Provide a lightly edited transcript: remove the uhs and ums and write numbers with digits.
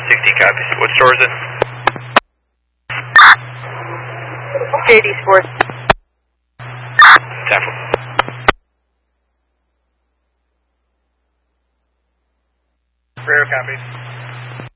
60 copies. What store is it? JD Sports. 10-4. Rare copies.